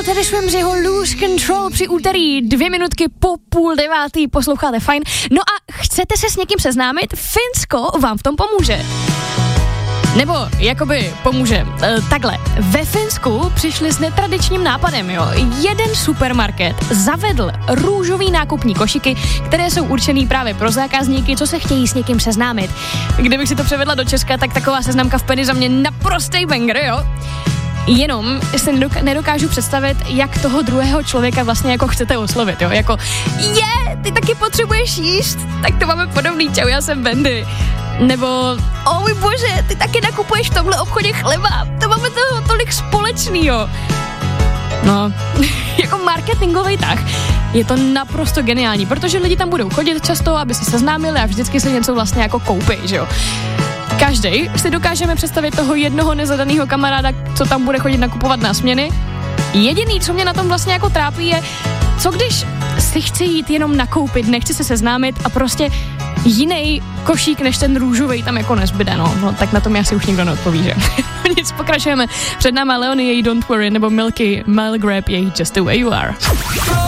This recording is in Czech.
Tedy Swims, Lose Control při úterý 2 minutky po 8:30 posloucháte Fajn. No a chcete se s někým seznámit? Finsko vám v tom pomůže. Nebo jakoby pomůže. Takhle, ve Finsku přišli s netradičním nápadem, jo. Jeden supermarket zavedl růžový nákupní košíky, které jsou určený právě pro zákazníky, co se chtějí s někým seznámit. Kdybych si to převedla do Česka, tak taková seznamka v Penny za mě naprostej banger, jo. Jenom si nedokážu představit, jak toho druhého člověka vlastně jako chcete oslovit, jo, jako ty taky potřebuješ jíst, tak to máme podobný, čau, já jsem Bendy. Nebo, o můj bože, ty taky nakupuješ v tomhle obchodě chleba, to máme toho tolik společnýho. No, jako marketingový tah je to naprosto geniální, protože lidi tam budou chodit často, aby se seznámili a vždycky se něco vlastně jako koupí, že jo. Každý si dokážeme představit toho jednoho nezadaného kamaráda, co tam bude chodit nakupovat na směny. Jediný, co mě na tom vlastně jako trápí, je, co když si chci jít jenom nakoupit, nechci se seznámit a prostě jiný košík než ten růžovej tam jako nezbyde, no tak na to mi asi už nikdo neodpoví, že? Nic, pokračujeme. Před náma Leonie, její Don't Worry, nebo Milky, Mile Grab, její Just the Way You Are.